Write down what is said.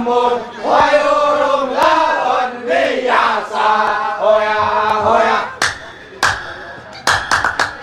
มุนขออยู่รุ่งเรืองบนวิทยาศาสตร์